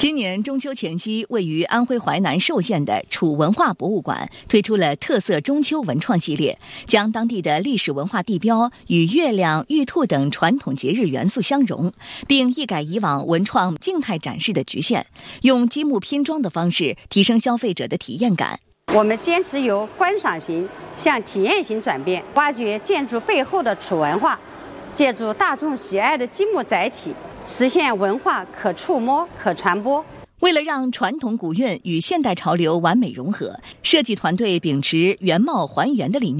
今年中秋前夕，位于安徽淮南寿县的楚文化博物馆推出了特色中秋文创系列，将当地的历史文化地标与月亮、玉兔等传统节日元素相融，并一改以往文创静态展示的局限，用积木拼装的方式提升消费者的体验感。 我们坚持由观赏型向体验型转变，挖掘建筑背后的楚文化，借助大众喜爱的积木载体，实现文化可触摸、可传播。 为了让传统古韵与现代潮流完美融合，设计团队秉持原貌还原的理念。